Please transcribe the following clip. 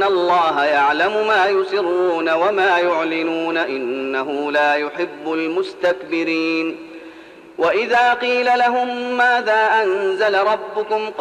الله يعلم ما يسرون وما يعلنون إنه لا يحب المستكبرين. وإذا قيل لهم ماذا أنزل ربكم